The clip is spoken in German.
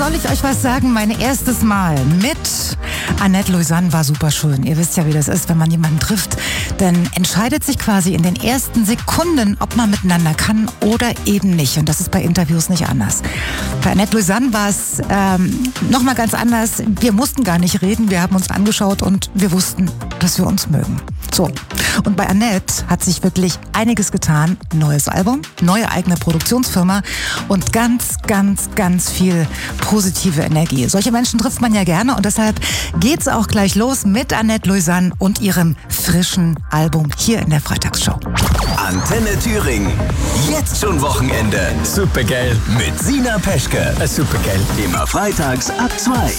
soll ich euch was sagen? Mein erstes Mal mit Annette Lausanne war super schön. Ihr wisst ja, wie das ist, wenn man jemanden trifft. Dann entscheidet sich quasi in den ersten Sekunden, ob man miteinander kann oder eben nicht. Und das ist bei Interviews nicht anders. Bei Annette Lausanne war es nochmal ganz anders. Wir mussten gar nicht reden. Wir haben uns angeschaut und wir wussten, dass wir uns mögen. So. Und bei Annette hat sich wirklich einiges getan. Neues Album, neue eigene Produktionsfirma und ganz, ganz, ganz viel positive Energie. Solche Menschen trifft man ja gerne und deshalb geht's auch gleich los mit Annette Lausanne und ihrem frischen Album hier in der Freitagsshow. Antenne Thüringen. Jetzt schon Wochenende. Supergeil. Mit Sina Peschke. Supergeil. Immer freitags ab 2.